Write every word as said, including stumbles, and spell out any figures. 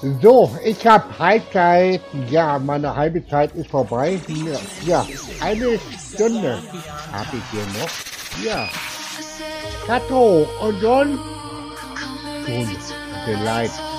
So, ich habe Halbzeit. Ja, meine halbe Zeit ist vorbei. Ja, ja, eine Stunde habe ich hier noch. Ja, Kato und dann? Tut mir leid.